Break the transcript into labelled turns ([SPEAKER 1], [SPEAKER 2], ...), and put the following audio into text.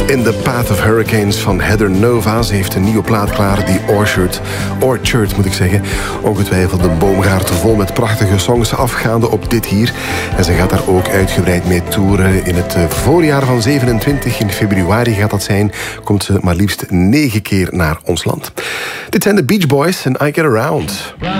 [SPEAKER 1] In the Path of Hurricanes van Heather Nova. Ze heeft een nieuwe plaat klaar, die Orchard moet ik zeggen. Ongetwijfeld een boomgaard vol met prachtige songs afgaande op dit hier. En ze gaat daar ook uitgebreid mee toeren. In het voorjaar van 27, in februari gaat dat zijn, komt ze maar liefst 9 keer naar ons land. Dit zijn de Beach Boys en I Get Around.